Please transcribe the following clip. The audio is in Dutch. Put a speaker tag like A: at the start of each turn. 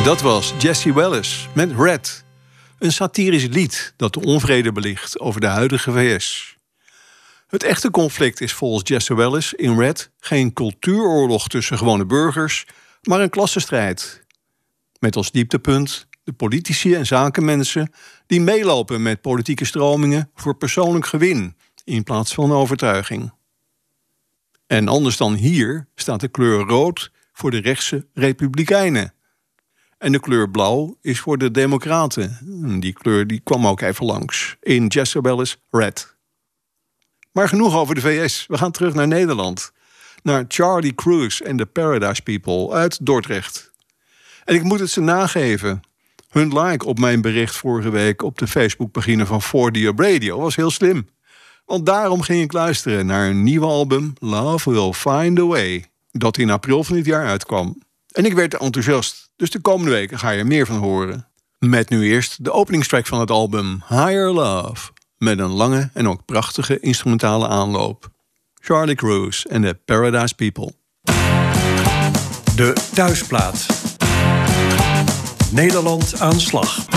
A: Dat was Jesse Wallace met Red. Een satirisch lied dat de onvrede belicht over de huidige VS. Het echte conflict is volgens Jesse Wallace in Red geen cultuuroorlog tussen gewone burgers, maar een klassenstrijd. Met als dieptepunt de politici en zakenmensen die meelopen met politieke stromingen voor persoonlijk gewin in plaats van overtuiging. En anders dan hier staat de kleur rood voor de rechtse republikeinen. En de kleur blauw is voor de democraten. Die kleur die kwam ook even langs in Jesse Wallace Red. Maar genoeg over de VS. We gaan terug naar Nederland. Naar Charlie Cruz en de Paradise People uit Dordrecht. En ik moet het ze nageven. Hun like op mijn bericht vorige week op de Facebookpagina van 4D Up Radio was heel slim. Want daarom ging ik luisteren naar een nieuwe album Love Will Find a Way, dat in april van dit jaar uitkwam. En ik werd enthousiast, dus de komende weken ga je er meer van horen. Met nu eerst de openingstrack van het album Higher Love, met een lange en ook prachtige instrumentale aanloop. Charlie Cruz en de Paradise People.
B: De thuisplaat. Nederland aan slag.